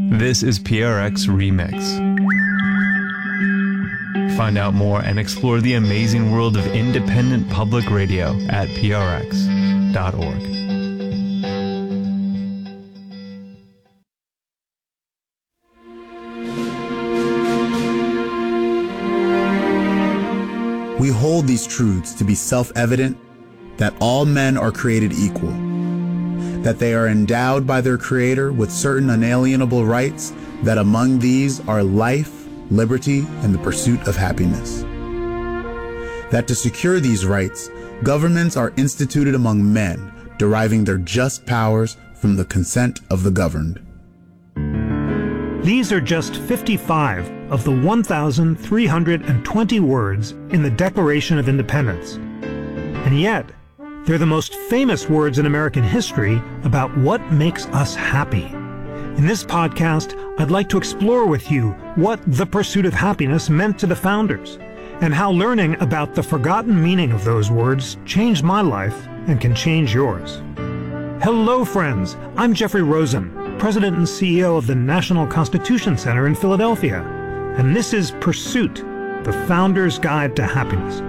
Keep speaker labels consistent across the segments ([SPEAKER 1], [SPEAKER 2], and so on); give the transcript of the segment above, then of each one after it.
[SPEAKER 1] This is PRX Remix. Find out more and explore the amazing world of independent public radio at prx.org.
[SPEAKER 2] We hold these truths to be self-evident, that all men are created equal, that they are endowed by their Creator with certain unalienable rights, that among these are life, liberty, and the pursuit of happiness. That to secure these rights, governments are instituted among men, deriving their just powers from the consent of the governed.
[SPEAKER 3] These are just 55 of the 1,320 words in the Declaration of Independence. And yet, they're the most famous words in American history about what makes us happy. In this podcast, I'd like to explore with you what the pursuit of happiness meant to the founders, and how learning about the forgotten meaning of those words changed my life and can change yours. Hello, friends. I'm Jeffrey Rosen, President and CEO of the National Constitution Center in Philadelphia, and this is Pursuit, the Founder's Guide to Happiness.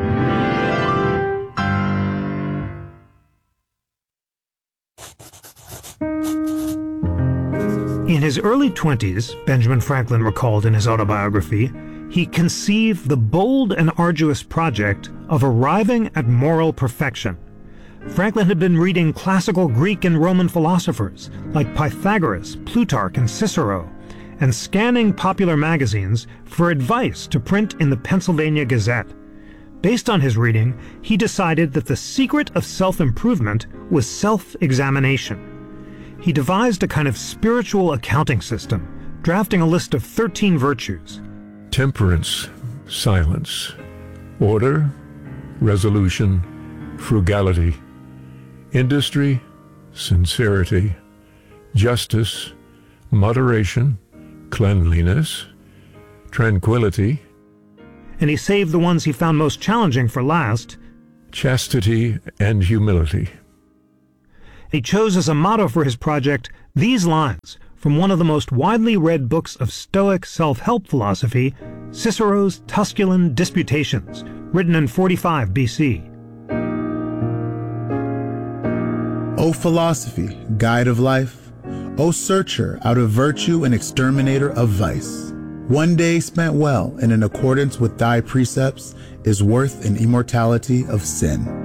[SPEAKER 3] In his early 20s, Benjamin Franklin recalled in his autobiography, he conceived the bold and arduous project of arriving at moral perfection. Franklin had been reading classical Greek and Roman philosophers like Pythagoras, Plutarch, and Cicero, and scanning popular magazines for advice to print in the Pennsylvania Gazette. Based on his reading, he decided that the secret of self-improvement was self-examination. He devised a kind of spiritual accounting system, drafting a list of 13 virtues.
[SPEAKER 4] Temperance, silence, order, resolution, frugality, industry, sincerity, justice, moderation, cleanliness, tranquility.
[SPEAKER 3] And he saved the ones he found most challenging for last.
[SPEAKER 4] Chastity and humility.
[SPEAKER 3] He chose as a motto for his project these lines from one of the most widely read books of Stoic self-help philosophy, Cicero's Tusculan Disputations, written in 45 BC.
[SPEAKER 2] O philosophy, guide of life, O searcher out of virtue and exterminator of vice, one day spent well and in accordance with thy precepts is worth an immortality of sin.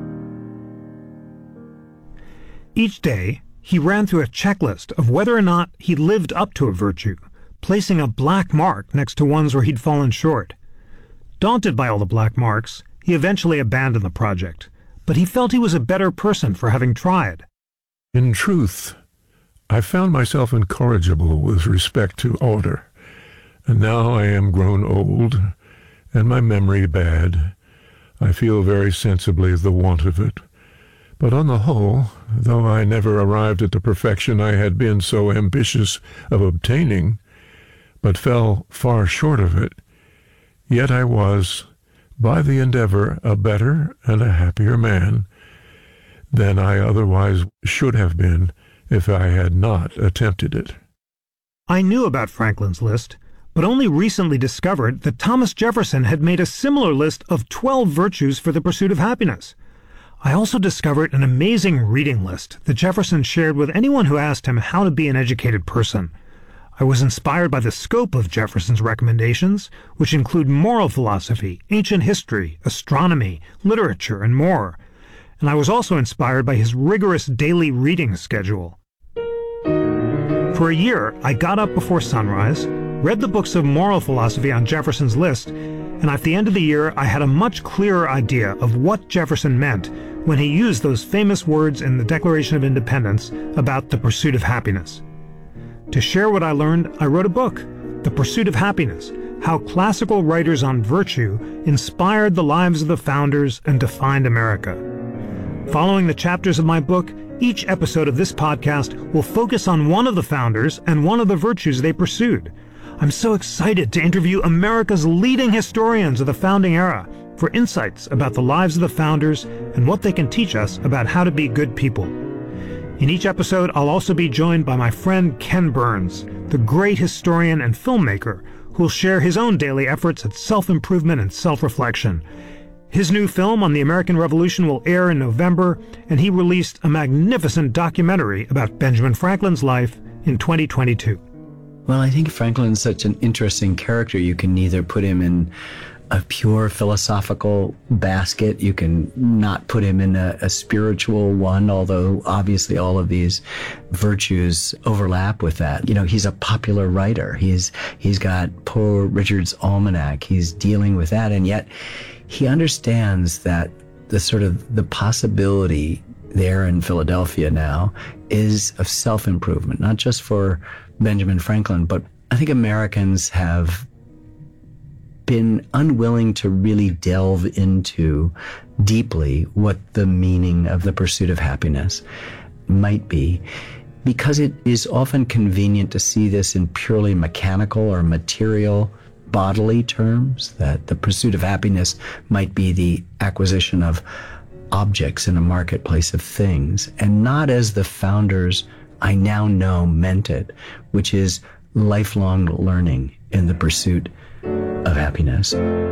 [SPEAKER 3] Each day, he ran through a checklist of whether or not he lived up to a virtue, placing a black mark next to ones where he'd fallen short. Daunted by all the black marks, he eventually abandoned the project, but he felt he was a better person for having tried.
[SPEAKER 4] In truth, I found myself incorrigible with respect to order, and now I am grown old, and my memory bad. I feel very sensibly the want of it. But on the whole, though I never arrived at the perfection I had been so ambitious of obtaining, but fell far short of it, yet I was, by the endeavor, a better and a happier man than I otherwise should have been if I had not attempted it.
[SPEAKER 3] I knew about Franklin's list, but only recently discovered that Thomas Jefferson had made a similar list of 12 virtues for the pursuit of happiness. I also discovered an amazing reading list that Jefferson shared with anyone who asked him how to be an educated person. I was inspired by the scope of Jefferson's recommendations, which include moral philosophy, ancient history, astronomy, literature, and more. And I was also inspired by his rigorous daily reading schedule. For a year, I got up before sunrise, read the books of moral philosophy on Jefferson's list, and at the end of the year, I had a much clearer idea of what Jefferson meant when he used those famous words in the Declaration of Independence about the pursuit of happiness. To share what I learned, I wrote a book, The Pursuit of Happiness, How Classical Writers on Virtue Inspired the Lives of the Founders and Defined America. Following the chapters of my book, each episode of this podcast will focus on one of the founders and one of the virtues they pursued. I'm so excited to interview America's leading historians of the founding era for insights about the lives of the founders and what they can teach us about how to be good people. In each episode, I'll also be joined by my friend Ken Burns, the great historian and filmmaker, who'll share his own daily efforts at self-improvement and self-reflection. His new film on the American Revolution will air in November, and he released a magnificent documentary about Benjamin Franklin's life in 2022.
[SPEAKER 5] Well, I think Franklin's such an interesting character. You can neither put him in a pure philosophical basket. You can not put him in a spiritual one, although obviously all of these virtues overlap with that. You know, he's a popular writer. He's got Poor Richard's Almanac. He's dealing with that, and yet he understands that the possibility there in Philadelphia now is of self-improvement, not just for Benjamin Franklin, but I think Americans have been unwilling to really delve into deeply what the meaning of the pursuit of happiness might be, because it is often convenient to see this in purely mechanical or material bodily terms, that the pursuit of happiness might be the acquisition of objects in a marketplace of things, and not as the founders, I now know, meant it, which is lifelong learning in the pursuit of happiness.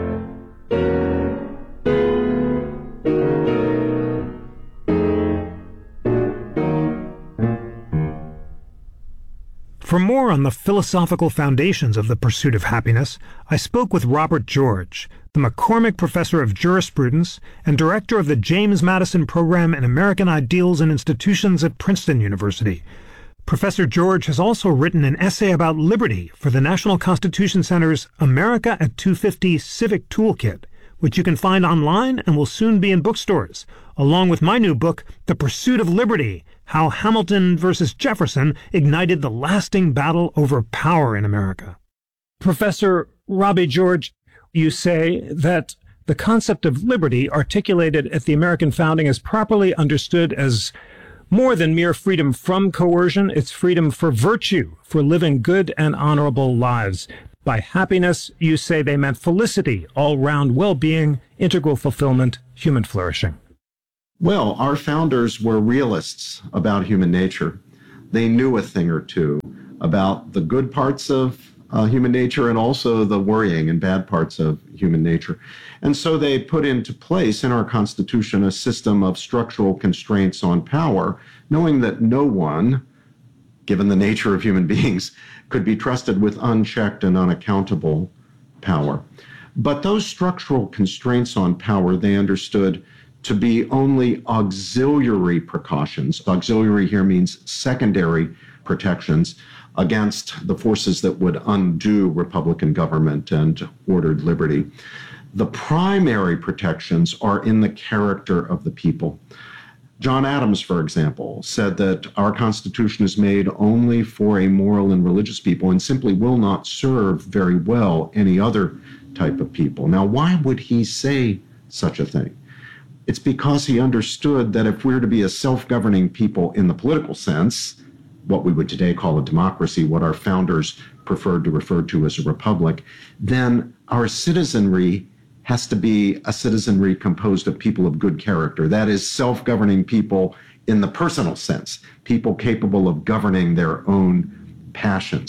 [SPEAKER 3] For more on the philosophical foundations of the pursuit of happiness, I spoke with Robert George, the McCormick Professor of Jurisprudence and Director of the James Madison Program in American Ideals and Institutions at Princeton University. Professor George has also written an essay about liberty for the National Constitution Center's America at 250 Civic Toolkit, which you can find online and will soon be in bookstores, along with my new book, The Pursuit of Liberty: How Hamilton versus Jefferson Ignited the Lasting Battle Over Power in America. Professor Robbie George, you say that the concept of liberty articulated at the American founding is properly understood as more than mere freedom from coercion. It's freedom for virtue, for living good and honorable lives. By happiness, you say they meant felicity, all-round well-being, integral fulfillment, human flourishing.
[SPEAKER 6] Well, our founders were realists about human nature. They knew a thing or two about the good parts of human nature and also the worrying and bad parts of human nature. And so they put into place in our Constitution a system of structural constraints on power, knowing that no one, given the nature of human beings, could be trusted with unchecked and unaccountable power. But those structural constraints on power, they understood to be only auxiliary precautions. Auxiliary here means secondary protections against the forces that would undo Republican government and ordered liberty. The primary protections are in the character of the people. John Adams, for example, said that our Constitution is made only for a moral and religious people and simply will not serve very well any other type of people. Now, why would he say such a thing? It's because he understood that if we're to be a self-governing people in the political sense, what we would today call a democracy, what our founders preferred to refer to as a republic, then our citizenry has to be a citizenry composed of people of good character. That is, self-governing people in the personal sense, people capable of governing their own passions,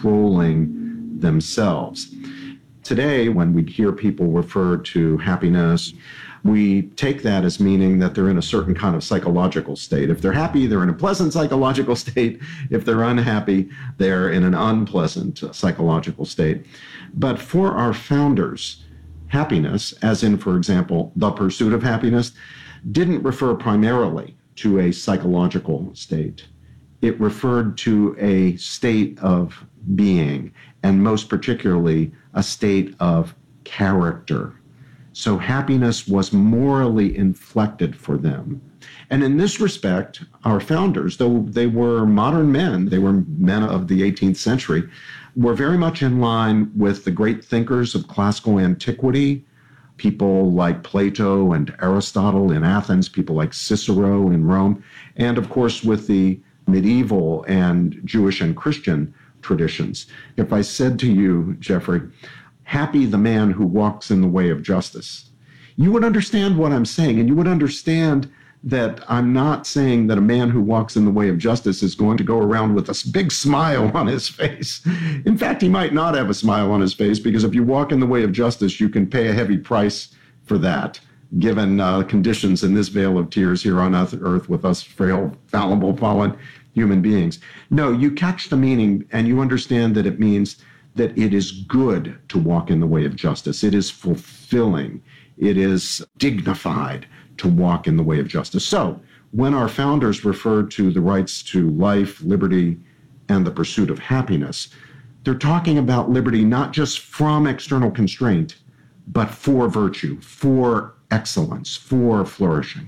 [SPEAKER 6] controlling themselves. Today, when we hear people refer to happiness, we take that as meaning that they're in a certain kind of psychological state. If they're happy, they're in a pleasant psychological state. If they're unhappy, they're in an unpleasant psychological state. But for our founders, happiness, as in, for example, the pursuit of happiness, didn't refer primarily to a psychological state. It referred to a state of being, and most particularly a state of character. So happiness was morally inflected for them. And in this respect, our founders, though they were modern men, they were men of the 18th century, were very much in line with the great thinkers of classical antiquity, people like Plato and Aristotle in Athens, people like Cicero in Rome, and of course with the medieval and Jewish and Christian traditions. If I said to you, Jeffrey, happy the man who walks in the way of justice, you would understand what I'm saying, and you would understand that I'm not saying that a man who walks in the way of justice is going to go around with a big smile on his face. In fact, he might not have a smile on his face, because if you walk in the way of justice, you can pay a heavy price for that, given conditions in this vale of tears here on earth with us frail, fallible, fallen human beings. No, you catch the meaning, and you understand that it means that it is good to walk in the way of justice. It is fulfilling. It is dignified to walk in the way of justice. So when our founders referred to the rights to life, liberty, and the pursuit of happiness, they're talking about liberty not just from external constraint, but for virtue, for excellence, for flourishing.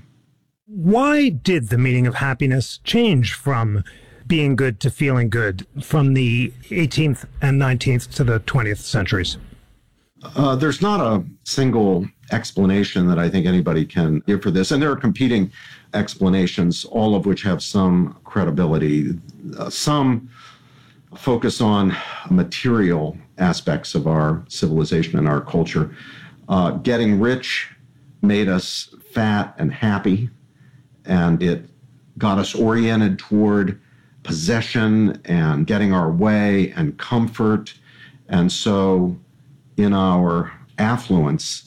[SPEAKER 3] Why did the meaning of happiness change from being good to feeling good from the 18th and 19th to the 20th centuries?
[SPEAKER 6] There's not a single explanation that I think anybody can give for this. And there are competing explanations, all of which have some credibility. Some focus on material aspects of our civilization and our culture. Getting rich made us fat and happy, and it got us oriented toward possession and getting our way and comfort. And so in our affluence,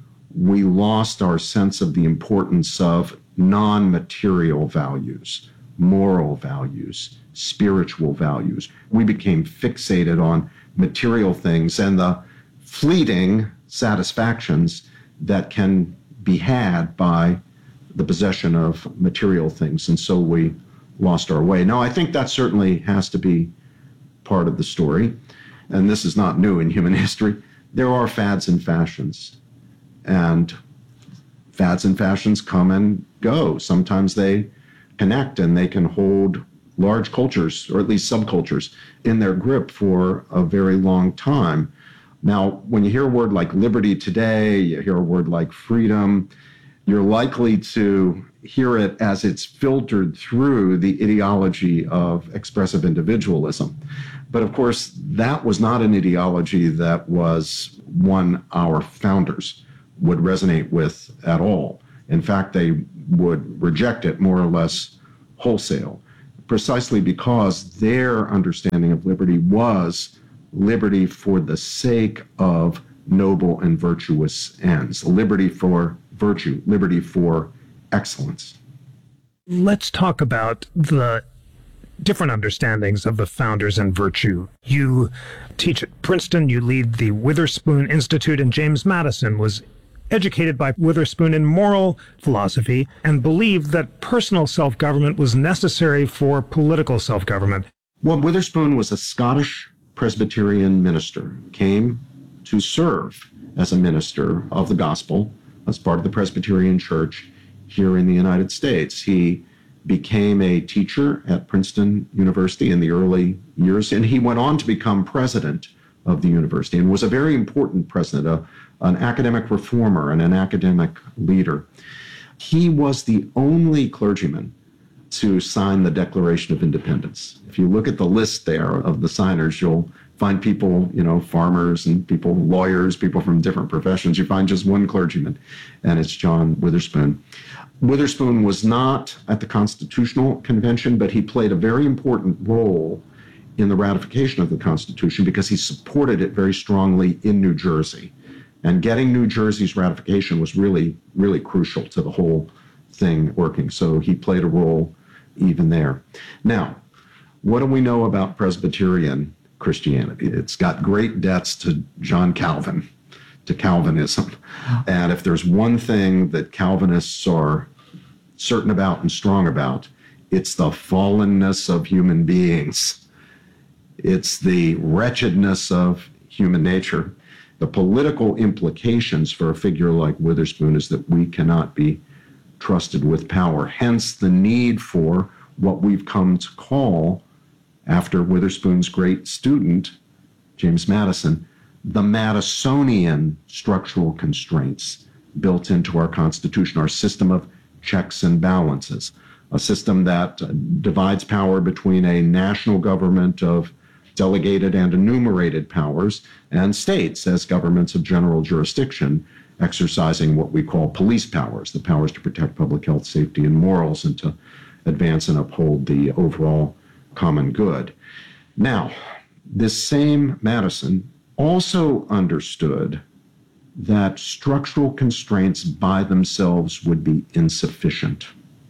[SPEAKER 6] we lost our sense of the importance of non-material values, moral values, spiritual values. We became fixated on material things and the fleeting satisfactions that can be had by the possession of material things. And so we lost our way. Now, I think that certainly has to be part of the story. And this is not new in human history. There are fads and fashions. And fads and fashions come and go. Sometimes they connect and they can hold large cultures, or at least subcultures, in their grip for a very long time. Now, when you hear a word like liberty today, you hear a word like freedom, you're likely to hear it as it's filtered through the ideology of expressive individualism. But of course, that was not an ideology that was one our founders would resonate with at all. In fact, they would reject it more or less wholesale, precisely because their understanding of liberty was liberty for the sake of noble and virtuous ends, liberty for virtue, liberty for excellence.
[SPEAKER 3] Let's talk about the different understandings of the founders and virtue. You teach at Princeton, you lead the Witherspoon Institute, and James Madison was educated by Witherspoon in moral philosophy and believed that personal self-government was necessary for political self-government.
[SPEAKER 6] Well, Witherspoon was a Scottish Presbyterian minister, came to serve as a minister of the gospel as part of the Presbyterian Church here in the United States. He became a teacher at Princeton University in the early years, and he went on to become president of the university and was a very important president, an academic reformer and an academic leader. He was the only clergyman to sign the Declaration of Independence. If you look at the list there of the signers, you'll find people, farmers and people, lawyers, people from different professions. You find just one clergyman, and it's John Witherspoon. Witherspoon was not at the Constitutional Convention, but he played a very important role in the ratification of the Constitution because he supported it very strongly in New Jersey. And getting New Jersey's ratification was really, really crucial to the whole thing working. So he played a role even there. Now, what do we know about Presbyterian Christianity? It's got great debts to John Calvin, to Calvinism. And if there's one thing that Calvinists are certain about and strong about, it's the fallenness of human beings. It's the wretchedness of human nature. The political implications for a figure like Witherspoon is that we cannot be trusted with power. Hence the need for what we've come to call, after Witherspoon's great student, James Madison, the Madisonian structural constraints built into our Constitution, our system of checks and balances, a system that divides power between a national government of delegated and enumerated powers and states as governments of general jurisdiction, exercising what we call police powers, the powers to protect public health, safety, and morals, and to advance and uphold the overall common good. Now, this same Madison also understood that structural constraints by themselves would be insufficient.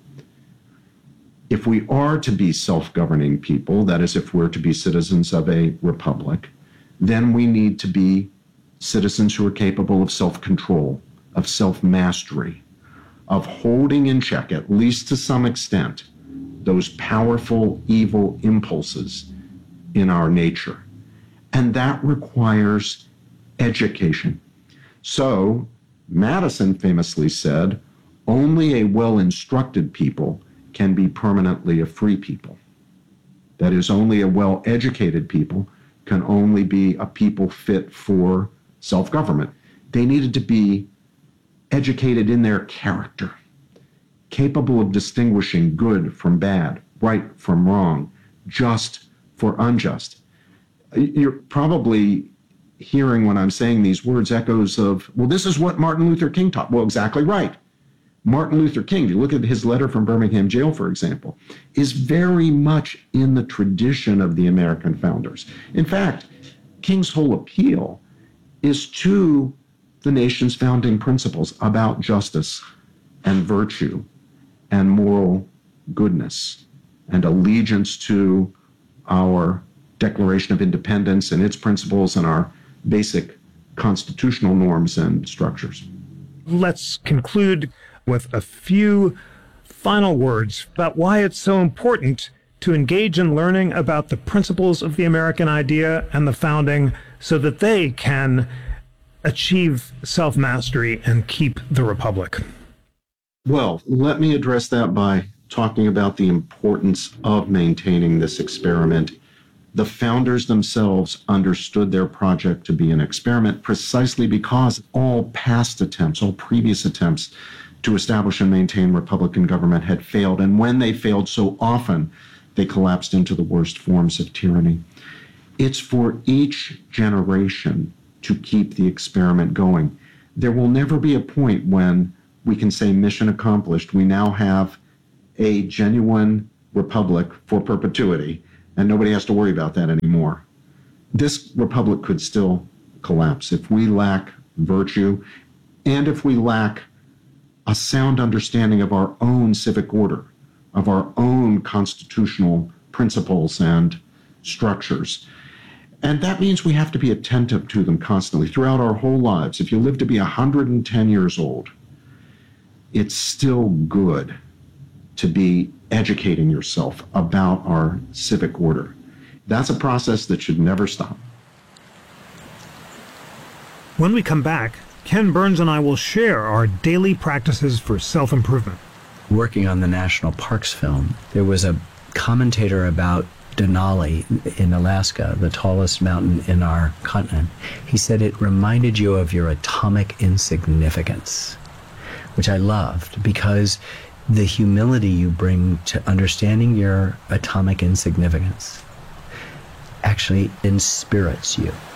[SPEAKER 6] If we are to be self-governing people, that is, if we're to be citizens of a republic, then we need to be citizens who are capable of self-control, of self-mastery, of holding in check, at least to some extent, those powerful evil impulses in our nature. And that requires education. So Madison famously said, only a well-instructed people can be permanently a free people. That is, only a well-educated people can only be a people fit for self-government. They needed to be educated in their character, capable of distinguishing good from bad, right from wrong, just for unjust. You're probably hearing when I'm saying these words echoes of, well, this is what Martin Luther King taught. Well, exactly right. Martin Luther King, if you look at his letter from Birmingham jail, for example, is very much in the tradition of the American founders. In fact, King's whole appeal is to the nation's founding principles about justice and virtue and moral goodness and allegiance to our Declaration of Independence and its principles and our basic constitutional norms and structures.
[SPEAKER 3] Let's conclude with a few final words about why it's so important to engage in learning about the principles of the American idea and the founding so that they can achieve self-mastery and keep the republic.
[SPEAKER 6] Well, let me address that by talking about the importance of maintaining this experiment. The founders themselves understood their project to be an experiment precisely because all past attempts, all previous attempts to establish and maintain Republican government had failed. And when they failed so often, they collapsed into the worst forms of tyranny. It's for each generation to keep the experiment going. There will never be a point when we can say mission accomplished. We now have a genuine republic for perpetuity, and nobody has to worry about that anymore. This republic could still collapse if we lack virtue and if we lack a sound understanding of our own civic order, of our own constitutional principles and structures. And that means we have to be attentive to them constantly throughout our whole lives. If you live to be 110 years old, it's still good to be educating yourself about our civic order. That's a process that should never stop.
[SPEAKER 3] When we come back, Ken Burns and I will share our daily practices for self-improvement.
[SPEAKER 5] Working on the National Parks film, there was a commentator about Denali in Alaska, the tallest mountain in our continent. He said it reminded you of your atomic insignificance, which I loved because the humility you bring to understanding your atomic insignificance actually inspirits you.